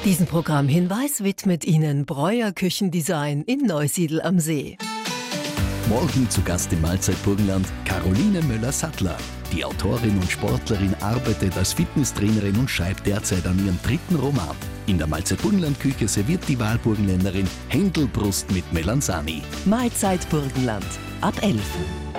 Diesen Programmhinweis widmet Ihnen Breuer Küchendesign in Neusiedl am See. Morgen zu Gast im Mahlzeit Burgenland Caroline Müller-Sattler. Die Autorin und Sportlerin arbeitet als Fitnesstrainerin und schreibt derzeit an ihrem 3. Roman. In der Mahlzeit Burgenland-Küche serviert die Wahlburgenländerin Händelbrust mit Melanzani. Mahlzeit Burgenland ab 11.